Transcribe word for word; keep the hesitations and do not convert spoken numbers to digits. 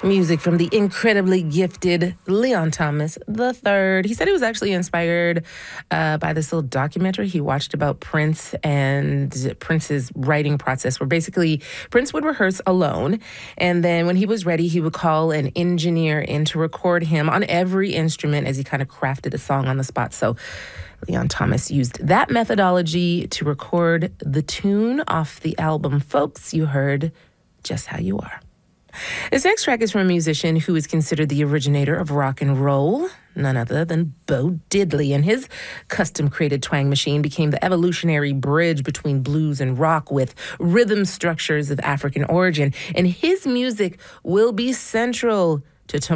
Music from the incredibly gifted Leon Thomas the third. He said he was actually inspired uh, by this little documentary he watched about Prince and Prince's writing process, where basically Prince would rehearse alone, and then when he was ready, he would call an engineer in to record him on every instrument as he kind of crafted a song on the spot. So Leon Thomas used that methodology to record the tune off the album Folks you heard, Just How You Are. This next track is from a musician who is considered the originator of rock and roll, none other than Bo Diddley, and his custom-created twang machine became the evolutionary bridge between blues and rock with rhythm structures of African origin, and his music will be central to